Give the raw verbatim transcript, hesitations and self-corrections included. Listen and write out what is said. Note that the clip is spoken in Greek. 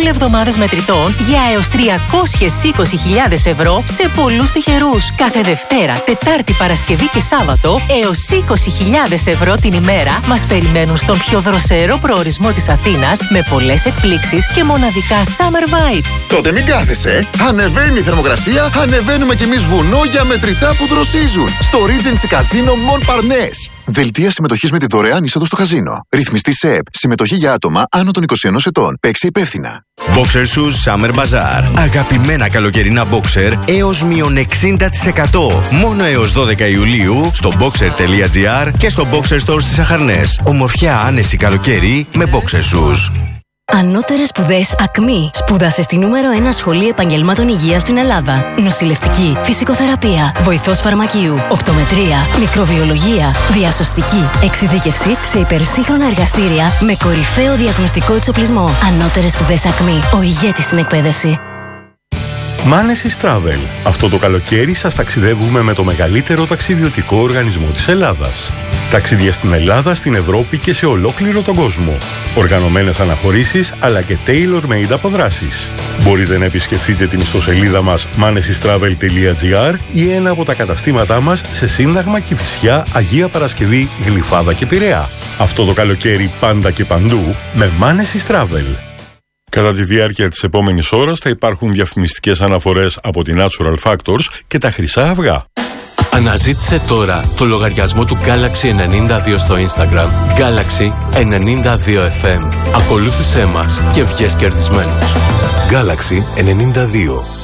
εβδομάδες μετρητών για έως τριακόσιες είκοσι χιλιάδες ευρώ σε πολλούς τυχερούς. Κάθε Δευτέρα, Τετάρτη, Παρασκευή και Σάββατο έως είκοσι χιλιάδες ευρώ την ημέρα μας περιμένουν στον πιο δροσερό προορισμό της Αθήνας με πολλές εκπλήξεις και μοναδικά summer vibes. Τότε μην κάθεσαι. Ανεβαίνει η θερμοκρασία, ανεβαίνουμε κι εμείς βουνό για μετρητά που δροσίζουν. Στο Regency Casino Mon Parnasse. Δελτία συμμετοχής με τη δωρεάν είσοδο στο καζίνο. Ρυθμιστή ΣΕΠ. Συμμετοχή για άτομα άνω των είκοσι ενός ετών. Παίξε υπεύθυνα. Boxer Shoes Summer Bazaar. Αγαπημένα καλοκαιρινά boxer έως μείον εξήντα τοις εκατό. Μόνο έως δώδεκα Ιουλίου στο boxer.gr και στο Boxer Store στις Αχαρνές. Ομορφιά άνεση καλοκαίρι με Boxer Shoes. Ανώτερες σπουδές ΑΚΜΗ. Σπούδασε στη νούμερο ένα σχολή επαγγελμάτων υγείας στην Ελλάδα. Νοσηλευτική, φυσικοθεραπεία, βοηθός φαρμακείου, οπτομετρία, μικροβιολογία, διασωστική, εξειδίκευση σε υπερσύγχρονα εργαστήρια με κορυφαίο διαγνωστικό εξοπλισμό. Ανώτερες σπουδές ΑΚΜΗ. Ο ηγέτης στην εκπαίδευση. Manesis Travel. Αυτό το καλοκαίρι σας ταξιδεύουμε με το μεγαλύτερο ταξιδιωτικό οργανισμό της Ελλάδας. Ταξίδια στην Ελλάδα, στην Ευρώπη και σε ολόκληρο τον κόσμο. Οργανωμένες αναχωρήσεις αλλά και tailor-made αποδράσεις. Μπορείτε να επισκεφτείτε την ιστοσελίδα μας manesis travel τελεία gr ή ένα από τα καταστήματά μας σε Σύνταγμα, Κηφισιά, Αγία Παρασκευή, Γλυφάδα και Πειραιά. Αυτό το καλοκαίρι πάντα και παντού με Manesis Travel. Κατά τη διάρκεια της επόμενης ώρας θα υπάρχουν διαφημιστικές αναφορές από την Natural Factors και τα χρυσά αυγά. Αναζήτησε τώρα το λογαριασμό του Galaxy ενενήντα δύο στο Instagram. Galaxy ενενήντα δύο εφ εμ. Ακολούθησέ μας και βγες κερδισμένος. Galaxy ενενήντα δύο.